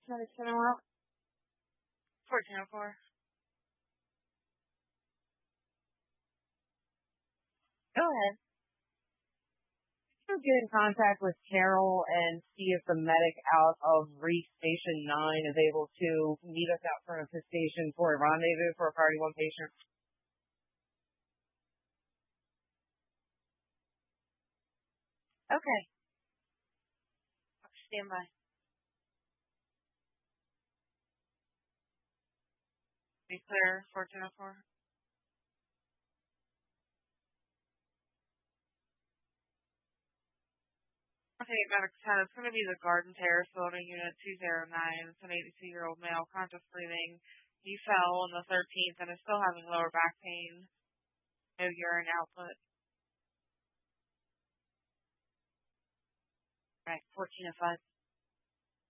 Medic Center out. 1404. Go ahead. Get in contact with Carol and see if the medic out of Reef Station 9 is able to meet us out front of his station for a rendezvous for a Priority 1 patient. Okay. Stand by. Be clear, 1404. Okay, Medic 10, it's going to be the Garden Terrace Building, Unit 209. It's an 82-year-old male, conscious breathing. He fell on the 13th and is still having lower back pain. No urine output. Right, 1405.